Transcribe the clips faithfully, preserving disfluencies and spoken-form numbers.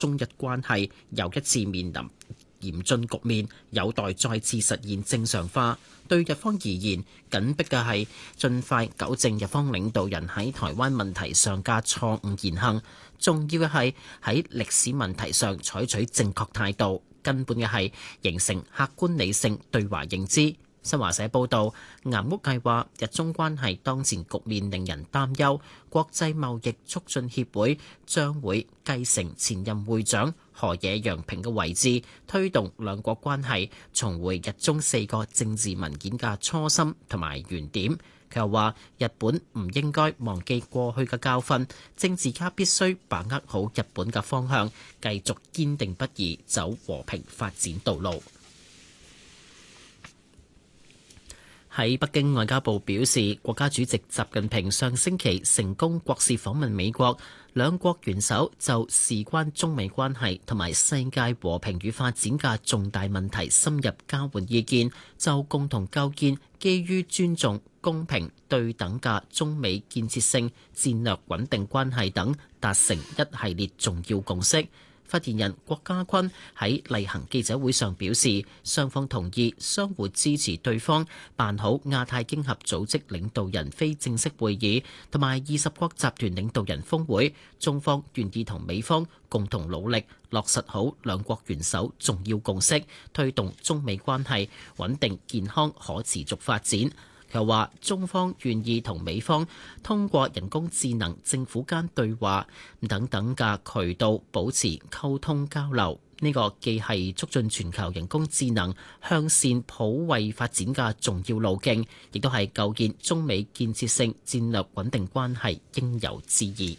中日關係又一次面臨嚴峻局面，有待再次實現正常化。對日方而言，緊迫嘅係盡快糾正日方領導人喺台灣問題上嘅錯誤言行，重要嘅係喺歷史問題上採取正確態度，根本嘅係形成客觀理性對華認知。新華社報導，岩屋計劃日中關係當前局面令人擔憂，國際貿易促進協會將會繼承前任會長河野洋平嘅位置，推動兩國關係重回日中四個政治文件嘅初心同埋原點。佢又話：日本唔應該忘記過去嘅教訓，政治家必須把握好日本嘅方向，繼續堅定不移走和平發展道路。喺北京，外交部表示，國家主席習近平上星期成功國事訪問美國，兩國元首就事關中美關係同埋世界和平與發展嘅重大問題深入交換意見，就共同構建基於尊重、公平、對等嘅中美建設性戰略穩定關係等達成一系列重要共識。發言人郭家軍喺例行記者會上表示，雙方同意相互支持對方辦好亞太經合組織領導人非正式會議同埋二十國集團領導人峰會，中方願意同美方共同努力落實好兩國元首重要共識，推動中美關係穩定健康可持續發展。又話中方願意同美方通過人工智能政府間對話等等嘅渠道保持溝通交流，呢個既係促進全球人工智能向善普惠發展嘅重要路徑，亦都係構建中美建設性戰略穩定關係應有之義。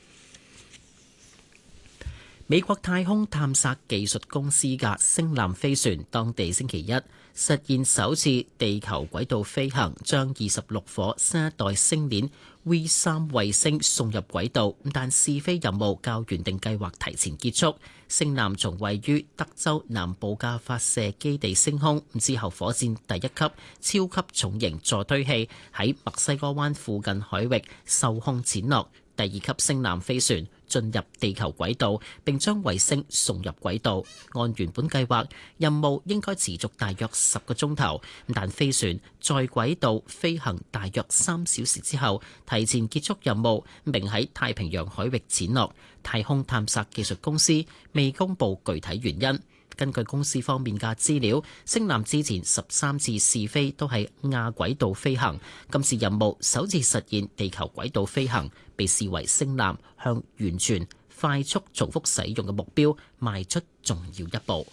美國太空探索技術公司嘅星艦飛船，當地星期一實現首次地球軌道飛行，將二十六顆新一代星鏈 V 三衛星送入軌道，但試飛任務較原定計劃提前結束。星艦從位於德州南部嘅發射基地升空之後，火箭第一級超級重型助推器喺墨西哥灣附近海域受控潛落。第二級星艦飛船進入地球軌道，並將衛星送入軌道。按原本計劃，任務應該持續大約十個鐘頭，但飛船在軌道飛行大約三小時之後，提前結束任務，並喺太平洋海域潛落。太空探索技術公司未公布具體原因。根據公司方面嘅資料，星艦之前十三次試飛都係亞軌道飛行，今次任務首次實現地球軌道飛行，被視為星艦向完全快速重複使用嘅目標邁出重要一步。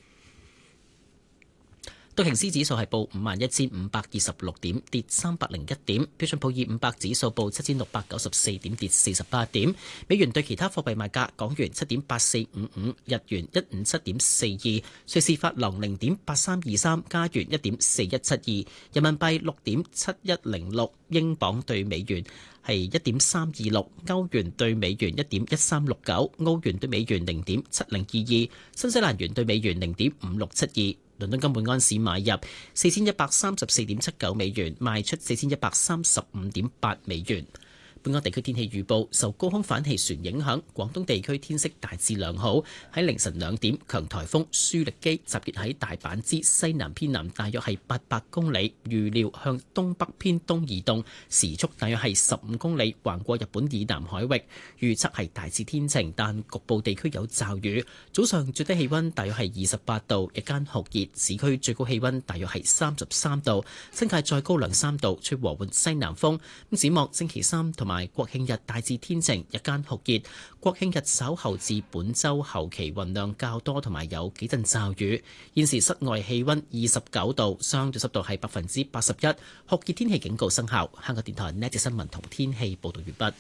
道瓊斯指數係報五萬一千五百二十六點，跌三百零一點。標準普爾五百指數報七千六百九十四點，跌四十八點。美元對其他貨幣賣價：港元七點八四五五，日元一五七點四二，瑞士法郎零點八三二三，加元一點四一七二，人民幣六點七一零六，英鎊對美元係一點三二六，歐元對美元一點一三六九，澳元對美元零點七零二二，新西蘭元對美元零點五六七二。倫敦金每安士買入四千一百三十四點七九美元，賣出四千一百三十五點八美元。本港地區天氣預報，受高空反氣旋影響，廣東地區天色大致良好。喺凌晨兩點，強颱風舒力基集結喺大阪之西南偏南，大約係八百公里，預料向東北偏東移動，時速大約係十五公里，橫過日本以南海域。預測係大致天晴，但局部地區有驟雨。早上最低氣温大約係二十八度，日間酷熱，市區最高氣温大約係三十三度，新界再高兩三度，吹和緩西南風。咁展望星期三同同埋國慶日大致天晴，日間酷熱。國慶日稍後至本週後期雲量較多，同埋有幾陣驟雨。現時室外氣溫二十九度，相對濕度係百分之八十一，酷熱天氣警告生效。香港電台呢節新聞同天氣報道完畢。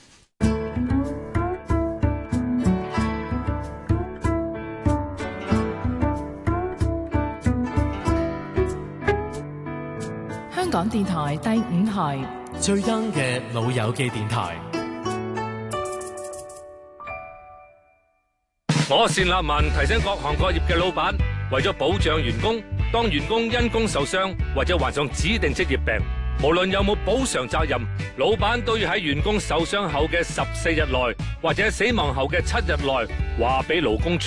香港電台第五台。 最 young 嘅老友記電台， 我單立文提醒各行各業嘅老闆，為咗保障員工，當員工因工受傷或者患上指定職業病， 無論有冇補償責任，老闆都要喺員工受傷後嘅十四日內或者死亡後嘅七日內話俾勞工處